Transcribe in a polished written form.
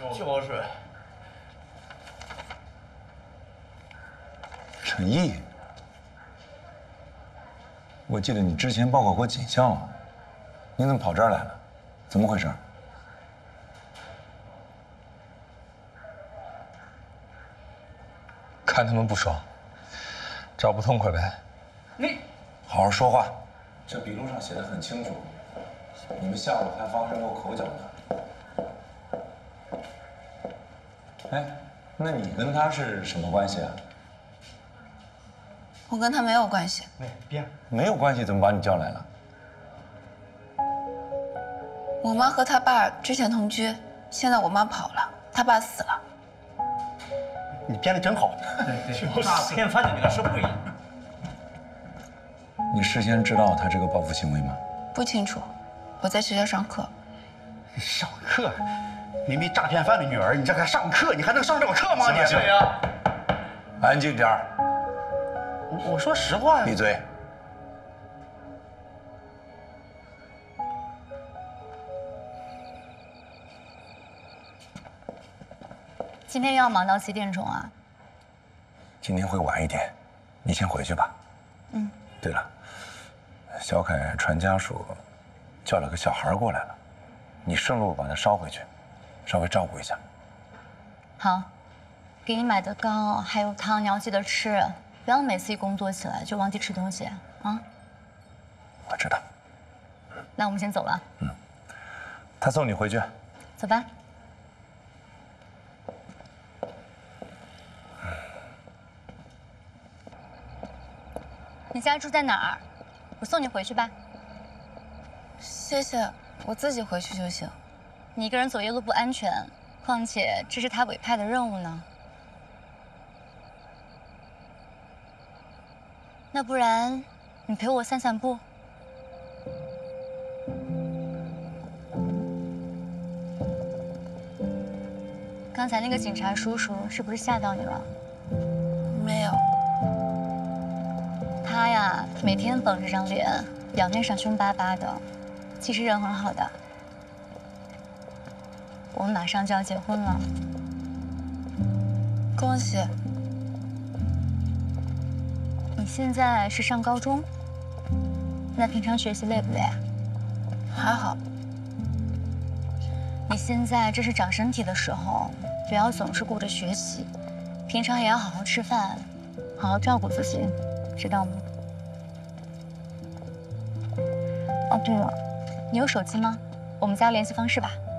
就是。 陈毅，我记得你之前报考过警校啊，你怎么跑这儿来了？怎么回事？ 看他们不爽，找不痛快呗。 你好好说话，这笔录上写的很清楚，你们下午还发生过口角呢。哎，那你跟他是什么关系啊？ 我跟他没有关系。 没有关系，怎么把你叫来了？ 我妈和他爸之前同居，现在我妈跑了，他爸死了。 你编的真好。对，诈骗犯的那个是不一样。 你事先知道他这个报复行为吗？ 不清楚，我在学校上课。 上课？明明诈骗犯的女儿，你这还上课？你还能上这种课吗？你对呀。安静点儿。 我说实话呀。 闭嘴。 今天又要忙到几点钟啊？ 今天会晚一点，你先回去吧。 嗯。 对了，小凯传家属叫了个小孩过来了，你顺路把他捎回去，稍微照顾一下。 好，给你买的糕还有汤，你要记得吃，不要每次一工作起来就忘记吃东西啊。 我知道。 那我们先走了。 嗯。他送你回去。 走吧。你家住在哪儿？我送你回去吧。 谢谢，我自己回去就行。 你一个人走夜路不安全，况且这是他委派的任务呢。那不然，你陪我散散步。刚才那个警察叔叔是不是吓到你了？ 没有。 他呀，每天绷着张脸，表面上凶巴巴的，其实人很好的。我们马上就要结婚了， 恭喜！ 你现在是上高中，那平常学习累不累啊？ 还好。 你现在这是长身体的时候，不要总是顾着学习，平常也要好好吃饭，好好照顾自己，知道吗？哦，对了，你有手机吗？我们加联系方式吧。